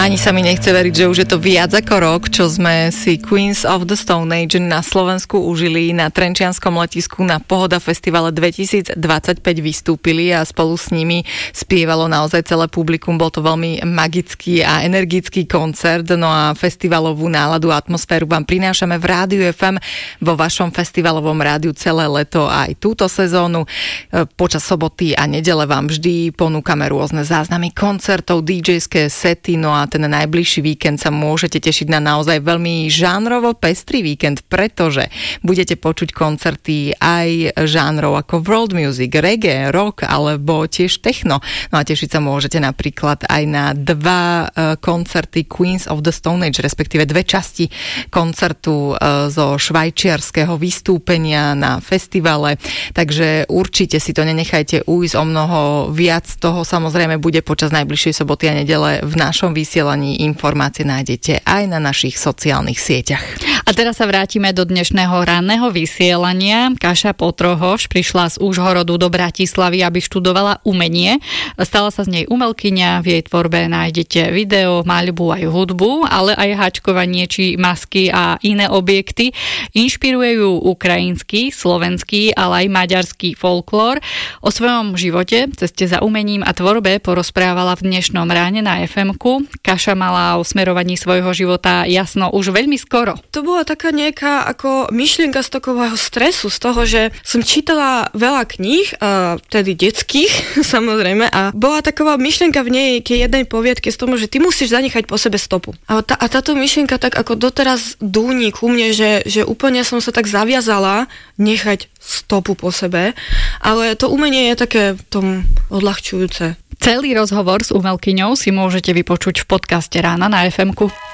Ani sa mi nechce veriť, že už je to viac ako rok, čo sme si Queens of the Stone Age na Slovensku užili na Trenčianskom letisku na Pohoda festivale 2025 vystúpili a spolu s nimi spievalo naozaj celé publikum. Bol to veľmi magický a energický koncert, no a festivalovú náladu a atmosféru vám prinášame v Rádiu FM vo vašom festivalovom rádiu celé leto aj túto sezónu. Počas soboty a nedele vám vždy ponúkame rôzne záznamy koncertov, DJ-ské sety, no a ten najbližší víkend sa môžete tešiť na naozaj veľmi žánrovo pestrý víkend, pretože budete počuť koncerty aj žánrov ako world music, reggae, rock alebo tiež techno. No a tešiť sa môžete napríklad aj na dva koncerty Queens of the Stone Age, respektíve dve časti koncertu zo švajčiarskeho vystúpenia na festivale. Takže určite si to nenechajte ujsť, o mnoho viac toho samozrejme bude počas najbližšej soboty a nedele v našom vysielaní. Informácie nájdete aj na našich sociálnych sieťach. A teraz sa vrátime do dnešného ranného vysielania. Kaša Potrohoš prišla z Užhorodu do Bratislavy, aby študovala umenie. Stala sa z nej umelkyňa, v jej tvorbe nájdete video, maľbu aj hudbu, ale aj háčkovanie či masky a iné objekty. Inšpiruje ju ukrajinský, slovenský, ale aj maďarský folklór. O svojom živote, ceste za umením a tvorbe porozprávala v dnešnom ráne na FM-ku. Kaša mala o smerovaní svojho života jasno už veľmi skoro. To bola taká nejaká ako myšlienka z takového stresu, z toho, že som čítala veľa kníh, tedy detských, samozrejme, a bola taková myšlienka v nejakej jednej poviedke z tomu, že ty musíš zanechať po sebe stopu. A táto myšlienka tak ako doteraz dúni ku mne, že úplne som sa tak zaviazala nechať stopu po sebe, ale to umenie je také tom odľahčujúce. Celý rozhovor s umelkyňou si môžete vypočuť v podcaste Rána na FM-ku.